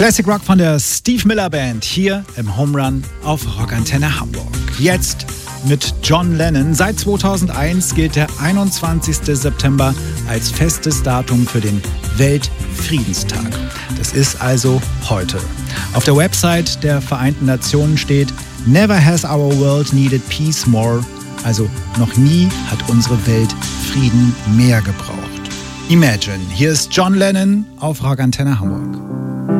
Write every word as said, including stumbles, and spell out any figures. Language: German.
Classic Rock von der Steve Miller Band hier im Home Run auf Rockantenne Hamburg. Jetzt mit John Lennon. Seit zweitausendeins gilt der einundzwanzigster September als festes Datum für den Weltfriedenstag. Das ist also heute. Auf der Website der Vereinten Nationen steht: Never has our world needed peace more. Also noch nie hat unsere Welt Frieden mehr gebraucht. Imagine, hier ist John Lennon auf Rockantenne Hamburg.